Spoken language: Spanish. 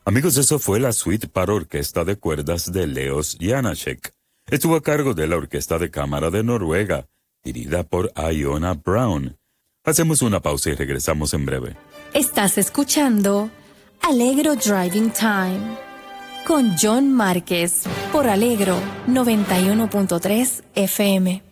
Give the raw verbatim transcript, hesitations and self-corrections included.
Amigos, eso fue la suite para orquesta de cuerdas de Leos Janáček. Estuvo a cargo de la Orquesta de Cámara de Noruega, dirigida por Iona Brown. Hacemos una pausa y regresamos en breve. Estás escuchando Alegro Driving Time con John Márquez por Alegro noventa y uno punto tres F M.